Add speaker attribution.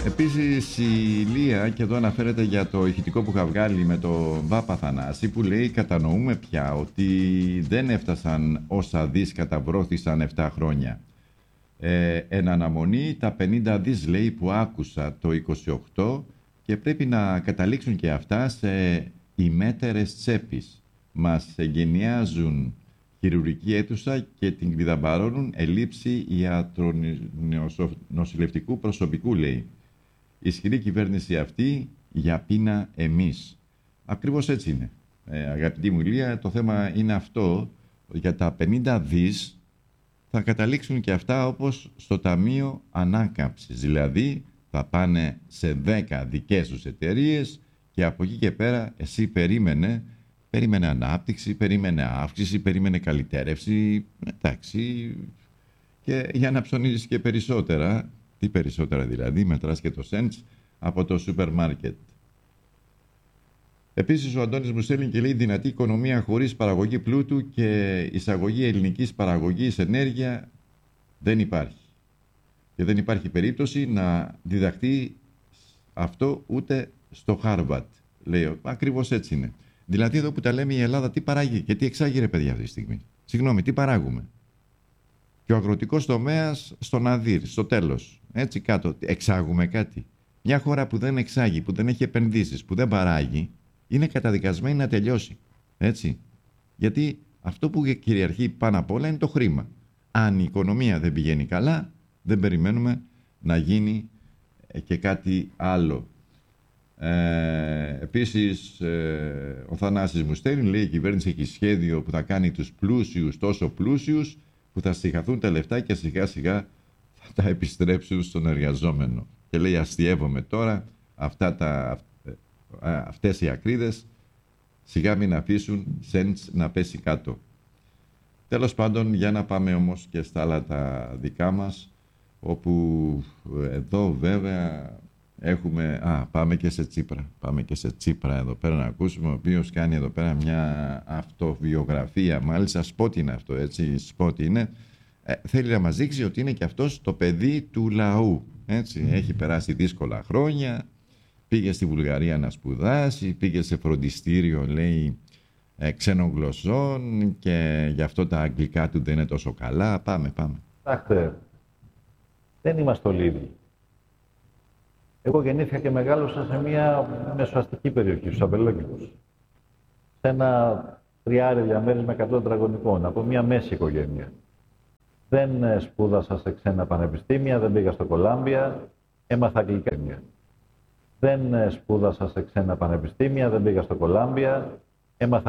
Speaker 1: Επίσης η Λία, και εδώ αναφέρεται για το ηχητικό που είχα βγάλει με το Βάπα Θανάση, που λέει κατανοούμε πια ότι δεν έφτασαν όσα δις καταβρώθησαν 7 χρόνια. Εν αναμονή τα 50 δις λέει που άκουσα το 28 και πρέπει να καταλήξουν και αυτά σε ημέτερες τσέπης. Μας εγκαινιάζουν χειρουργική αίθουσα και την κλειδαμπαρώνουν ελλείψη ιατρονοσηλευτικού προσωπικού, λέει. Ισχυρή κυβέρνηση αυτή, για πείνα εμείς. Ακριβώς έτσι είναι. Αγαπητή μου Λία, το θέμα είναι αυτό. Για τα 50 δις θα καταλήξουν και αυτά όπως στο Ταμείο Ανάκαμψης. Δηλαδή θα πάνε σε 10 δικές τους εταιρείες και από εκεί και πέρα εσύ περίμενε ανάπτυξη, περίμενε αύξηση, περίμενε καλυτέρευση, εντάξει, και για να ψωνίζεις και περισσότερα. Τι περισσότερα δηλαδή, μετράς και το cents από το σούπερ μάρκετ. Επίσης ο Αντώνης μου στέλνει και λέει δυνατή οικονομία χωρίς παραγωγή πλούτου και εισαγωγή ελληνικής παραγωγής ενέργεια δεν υπάρχει. Και δεν υπάρχει περίπτωση να διδαχτεί αυτό ούτε στο Χάρβαρτ. Λέει, ακριβώς έτσι είναι. Δηλαδή εδώ που τα λέμε η Ελλάδα τι παράγει και τι εξάγει ρε παιδιά αυτή τη στιγμή. Συγγνώμη, τι παράγουμε. Και ο αγροτικός τομέας στον αδύρ, στο τέλος. Έτσι κάτω, εξάγουμε κάτι. Μια χώρα που δεν εξάγει, που δεν έχει επενδύσεις, που δεν παράγει, είναι καταδικασμένη να τελειώσει. Έτσι. Γιατί αυτό που κυριαρχεί πάνω απ' όλα είναι το χρήμα. Αν η οικονομία δεν πηγαίνει καλά, δεν περιμένουμε να γίνει και κάτι άλλο. Επίσης, ο Θανάσης μου στέλνει, λέει η κυβέρνηση έχει σχέδιο που θα κάνει τους πλούσιους τόσο πλούσιους που θα στοιχαθούν τα λεφτά και σιγά σιγά θα τα επιστρέψουν στον εργαζόμενο. Και λέει αστειεύομαι τώρα αυτές οι ακρίδες σιγά μην αφήσουν σέντς να πέσει κάτω. Τέλος πάντων, για να πάμε όμως και στα άλλα τα δικά μας, όπου εδώ βέβαια έχουμε... πάμε και σε Τσίπρα. Πάμε και σε Τσίπρα εδώ πέρα να ακούσουμε, ο οποίος κάνει εδώ πέρα μια αυτοβιογραφία, μάλιστα σπότ είναι αυτό, έτσι, σπότ είναι. Θέλει να μας δείξει ότι είναι και αυτός το παιδί του λαού, έτσι. Έχει περάσει δύσκολα χρόνια, πήγε στη Βουλγαρία να σπουδάσει, πήγε σε φροντιστήριο, λέει, ξένων γλωσσών και γι' αυτό τα αγγλικά του δεν είναι τόσο καλά. Πάμε.
Speaker 2: Κοιτάξτε, δεν είμαστε όλοι ίδιοι. Εγώ γεννήθηκα και μεγάλωσα σε μια μεσοαστική περιοχή, στους Αμπελόκηπους. Σε ένα τριάρι διαμέρισμα 100 τετραγωνικών, από μια μέση οικογένεια. Δεν σπούδασα σε ξένα πανεπιστήμια, δεν πήγα στο Κολάμπια, έμαθα αγγλικά. Δεν σπούδασα σε ξένα πανεπιστήμια, δεν πήγα στο Κολάμπια, έμαθα